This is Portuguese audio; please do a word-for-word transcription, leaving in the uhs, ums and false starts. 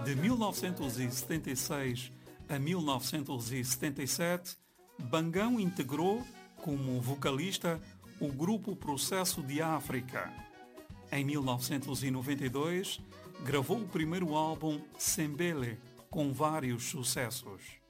De mil novecentos e setenta e seis a mil novecentos e setenta e sete, Bangão integrou, como vocalista, o grupo Processo de África. Em mil novecentos e noventa e dois, gravou o primeiro álbum Sembele, com vários sucessos.